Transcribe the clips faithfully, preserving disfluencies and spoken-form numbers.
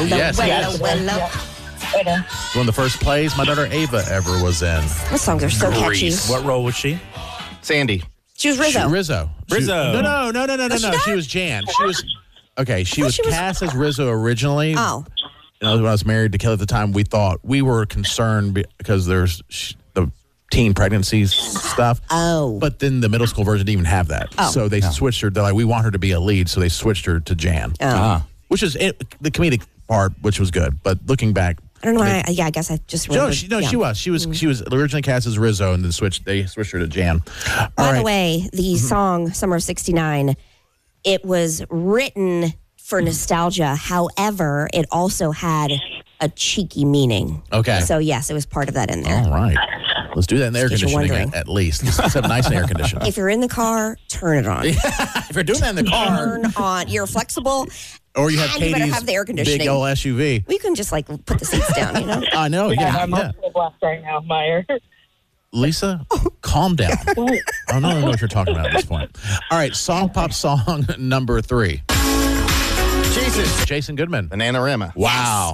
Hello, Yes, hello, yes. hello. One of the first plays my daughter Ava ever was in. Those songs are so catchy. Grease. What role was she? Sandy. She was Rizzo. She- Rizzo. She- Rizzo. no, no, no, no, no, no, Was she no. not? She was Jan. She was okay. She thought was she was- cast as Rizzo originally. Oh. You know, when I was married to Kelly at the time, we thought we were concerned be- because there's sh- the teen pregnancies stuff. Oh. But then the middle school version didn't even have that. Oh. So they switched her. They're like, we want her to be a lead, so they switched her to Jan, Oh. Ah. which is it, the comedic part, which was good. But looking back, I don't know why. I, yeah, I guess I just no, remembered. she, no, yeah. she was. She was. She was originally cast as Rizzo, and then switched. They switched her to Jan. All By right. the way, the song Summer of sixty-nine, it was written for nostalgia. However, it also had a cheeky meaning. Okay. So, yes, it was part of that in there. All right. Let's do that in the air In case you're conditioning wondering. at, at least. Let's have nice air conditioning. If you're in the car, turn it on. If you're doing that in the car, Turn on. You're flexible. or you have And you better Katie's have the air conditioning. big old S U V. We can just like put the seats down, you know? I know. Yeah, Yeah. I'm yeah. on full blast right now, Meyer. Lisa, calm down. I don't know what you're talking about at this point. All right. Song pop song number three. Jesus. Jason Goodman. Bananarama. Wow.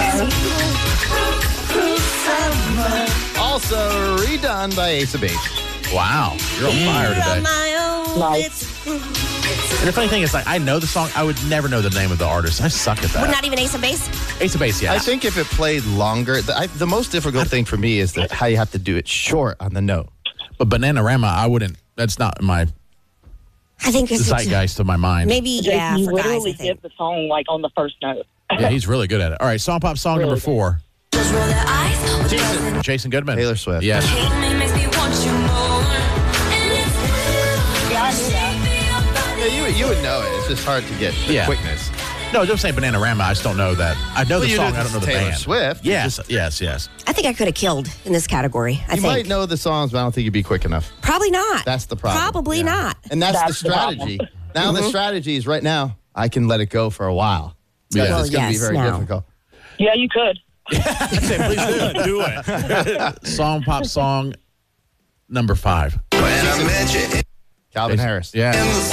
Also redone by Ace of Base. Wow. You're on fire today. Nice. And the funny thing is, like, I know the song. I would never know the name of the artist. I suck at that. Would not even Ace of Base? Ace of Base, yeah. I think if it played longer, the, I, the most difficult thing for me is that how you have to do it short on the note. But Bananarama, I wouldn't. That's not in my I think it's zeitgeist of my mind. maybe, yeah, you for guys, I literally think. get the song like on the first note. Yeah, he's really good at it. All right, song pop song Really number good. four. Jason. Jason Goodman. Taylor Swift. Yes. Yeah, I knew that. Yeah, you, would- you would know it. It's just hard to get the Yeah. quickness. No, don't say Bananarama. I just don't know that. I know Well, the you song. know I don't know the Taylor band. Swift. Yes, yes, yes. I think I could have killed in this category. I You think. might know the songs, but I don't think you'd be quick enough. Probably not. That's the problem. Probably Yeah. not. And that's, That's the the strategy. problem. Now the strategy is right now, I can let it go for a while. Yeah. Because Well, it's going to yes, be very now. difficult. Yeah, you could. Do it. Song pop song number five. Calvin Harris. Yeah.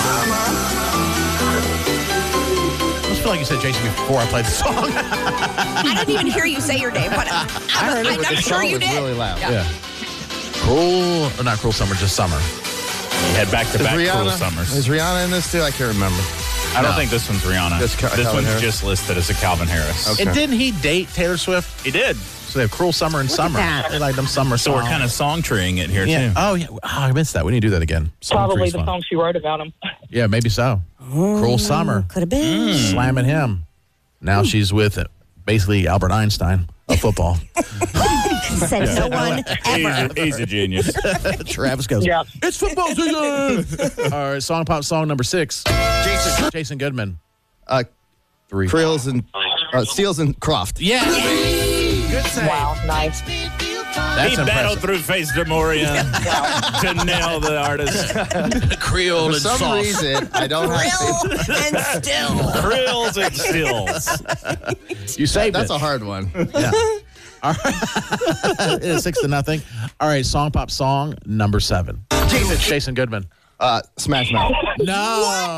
I just feel like you said Jason before I played the song. I didn't even hear you say your name, but uh, I heard it, I'm but the sure song you was did. really loud. Yeah. Cruel, or not Cruel Summer, just Summer. You had back to Is back Cruel Rihanna, Summers. is Rihanna in this too? I can't remember. I don't No. think this one's Rihanna. Just Ca- this Calvin one's Harris? just listed as a Calvin Harris. Okay. And didn't he date Taylor Swift? He did. So they have Cruel Summer and Look at Summer. that. They like them summer So we're songs. kind of song treeing it here Yeah. too. Oh, yeah. Oh, I missed that. We need to do that again. Song Probably tree's the fun. song she wrote about him. Yeah, maybe so. Cruel Summer. Could have been. Slamming him. Now she's with uh, basically Albert Einstein of football. Said no one ever. He's, he's a genius. Travis goes, Yeah. it's football season. All right, song pop song number six. Jason. Jason Goodman. Uh, Three. Krills and uh, Seals and Croft. Yeah. Good save. Wow, nice. That's he battled impressive. through Face DeMoria to nail the artist. Creole For and some sauce. reason, I don't have Real to. and still. Krills and stills. You saved That's it. a hard one. Yeah. All right. It is six to nothing. All right, song pop song number seven. Jason. Jason Goodman. Uh, Smash Mouth. No.